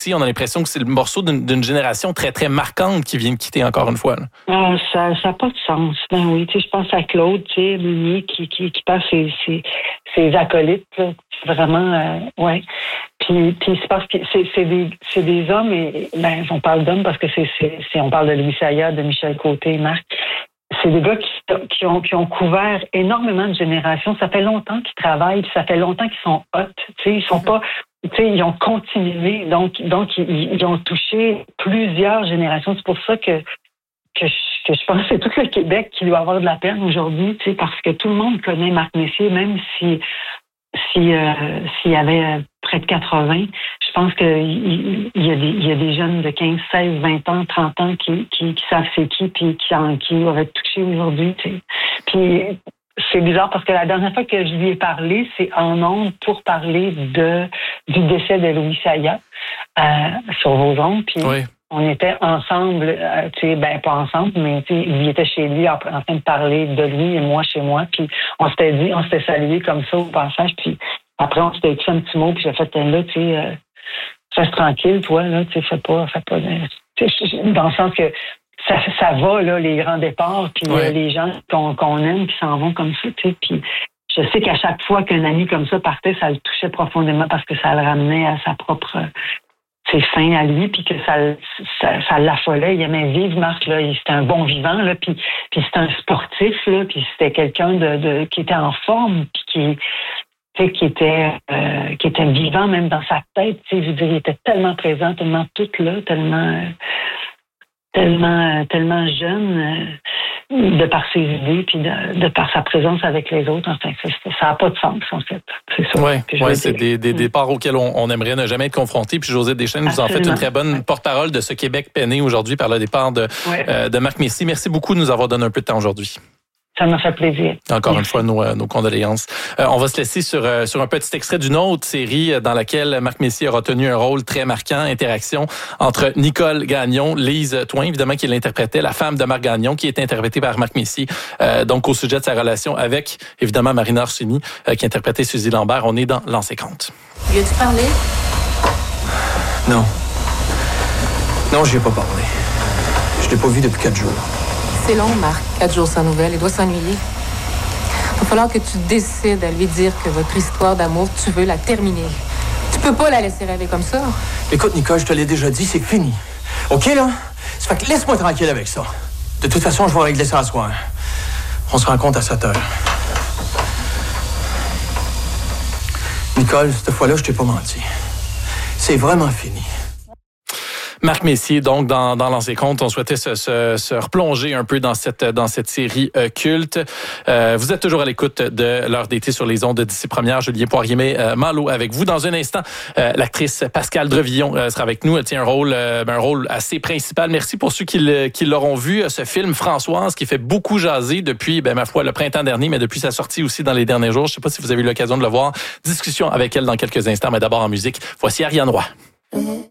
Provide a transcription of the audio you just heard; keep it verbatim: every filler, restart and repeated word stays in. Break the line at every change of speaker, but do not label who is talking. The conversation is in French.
aussi. On a l'impression que c'est le morceau d'une, d'une génération très, très marquante qui vient de quitter encore une fois. Là.
Ah, ça n'a pas de sens. Ben oui, tu sais, je pense à Claude, tu sais, Meunier, qui, qui, qui perd ses, ses, ses acolytes, là. Vraiment, euh, ouais. Puis, puis c'est parce que c'est, c'est, des, c'est des hommes, et ben, on parle d'hommes parce que c'est, c'est, c'est on parle de Louis Sayat, de Michel Côté, Marc. C'est des gars qui, qui, ont, qui ont couvert énormément de générations. Ça fait longtemps qu'ils travaillent, puis ça fait longtemps qu'ils sont hot. Tu sais, ils sont pas, tu sais, ils ont continué, donc, donc ils, ils ont touché plusieurs générations. C'est pour ça que que je, que je pense que c'est tout le Québec qui doit avoir de la peine aujourd'hui, tu sais, parce que tout le monde connaît Marc Messier, même si si euh, s'il y avait euh, près de quatre-vingts, je pense qu'il il, il y a des il y a des jeunes de quinze, seize, vingt ans, trente ans qui qui, qui savent c'est qui, puis qui en qui auraient touché aujourd'hui, tu sais. Puis c'est bizarre parce que la dernière fois que je lui ai parlé, c'est en ondes pour parler de du décès de Louis Sayat euh, sur vos ondes, puis
oui.
On était ensemble, euh, tu sais, ben pas ensemble, mais tu sais, il était chez lui en, en train de parler de lui et moi chez moi, puis on s'était dit, on s'était salué comme ça au passage, puis après on s'était écrit un petit mot, puis j'ai fait là, tu sais, euh, reste tranquille, toi là, tu sais, fais pas, fais pas, de, dans le sens que ça, ça va là, les grands départs, puis
ouais.
euh, les gens qu'on, qu'on aime qui s'en vont comme ça, tu sais, puis je sais qu'à chaque fois qu'un ami comme ça partait, ça le touchait profondément parce que ça le ramenait à sa propre ses fins à lui, puis que ça, ça, ça l'affolait. Il aimait vivre, Marc, là. C'était un bon vivant, là, puis, puis c'était un sportif, là, puis c'était quelqu'un de, de qui était en forme, puis qui, tu sais, qui était, euh, qui était vivant même dans sa tête. Tu sais, je veux dire, il était tellement présent, tellement tout là, tellement, euh, tellement, euh, tellement jeune. Euh, de par ses idées, puis de, de par sa présence avec les autres. Enfin, ça n'a pas de sens, en fait. C'est ça.
Oui, ouais, c'est des, des départs auxquels on, on aimerait ne jamais être confronté. Puis Josette Deschênes, vous en faites une très bonne porte-parole de ce Québec peiné aujourd'hui par le départ de, ouais. euh, de Marc Messier. Merci beaucoup de nous avoir donné un peu de temps aujourd'hui.
Ça m'a fait plaisir.
Encore
Merci.
une fois, nos, nos condoléances. Euh, on va se laisser sur, euh, sur un petit extrait d'une autre série dans laquelle Marc Messier aura tenu un rôle très marquant, interaction entre Nicole Gagnon, Lise Thoin, évidemment, qui l'interprétait, la femme de Marc Gagnon, qui est interprétée par Marc Messier, euh, donc au sujet de sa relation avec, évidemment, Marina Orsini, euh, qui interprétait Suzy Lambert. On est dans L'An cinquante.
Lui as-tu parlé?
Non. Non, j'y ai pas parlé. Je l'ai pas vu depuis quatre jours.
C'est long, Marc. Quatre jours sans nouvelles. Il doit s'ennuyer. Il va falloir que tu décides à lui dire que votre histoire d'amour, tu veux la terminer. Tu peux pas la laisser rêver comme ça.
Écoute, Nicole, je te l'ai déjà dit, c'est fini. OK, là? Ça fait que laisse-moi tranquille avec ça. De toute façon, je vais régler ça à soir. On se rencontre à sept heures. Nicole, cette fois-là, je t'ai pas menti. C'est vraiment fini.
Marc Messier, donc, dans, dans L'An cinquante, on souhaitait se, se, se replonger un peu dans cette, dans cette série euh, culte. Euh, vous êtes toujours à l'écoute de l'heure d'été sur les ondes d'ici première. Julien Poirier, euh, Malo avec vous. Dans un instant, euh, l'actrice Pascale Drevillon euh, sera avec nous. Elle tient un rôle, euh, un rôle assez principal. Merci pour ceux qui, le, qui l'auront vu. Ce film Françoise qui fait beaucoup jaser depuis, ben, ma foi, le printemps dernier, mais depuis sa sortie aussi dans les derniers jours. Je ne sais pas si vous avez eu l'occasion de le voir. Discussion avec elle dans quelques instants, mais d'abord en musique. Voici Ariane Roy.